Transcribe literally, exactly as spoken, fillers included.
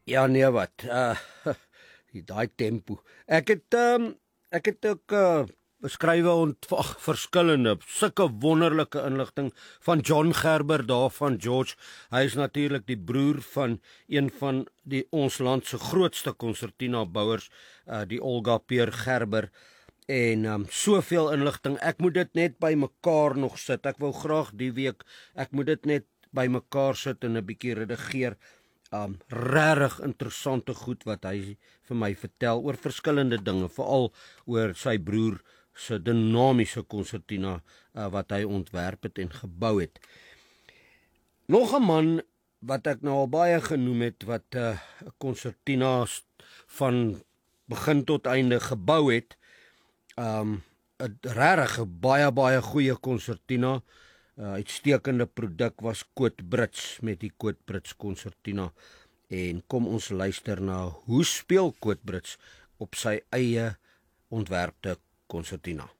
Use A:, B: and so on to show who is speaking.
A: Ja nee wat, uh, daai tempo. Ek het um, ek het ook uh, beskrywe ontvang, verskillende, sulke wonderlike inligting van John Gerber daar van George. Hy is natuurlik die broer van een van die ons land se grootste konsertina bouers, uh, die Olga Peer Gerber. En um, soveel inligting, ek moet dit net by mekaar nog sit. Ek wou graag die week, ek moet dit net by mekaar sit en 'n bietjie redigeer. Um, regtig interessante goed wat hy vir my vertel oor verskillende dinge, veral oor sy broer se dinamiese konsertina uh, wat hy ontwerp het en gebou het. Nog 'n man wat ek nou al baie genoem het, wat 'n uh, konsertina van begin tot einde gebou het, um, 'n regtig baie baie goeie konsertina. Uh, uitstekende produk was Kootbrits met die Kootbrits konsertina. En kom ons luister na hoe speel Kootbrits op sy eie ontwerpte konsertina.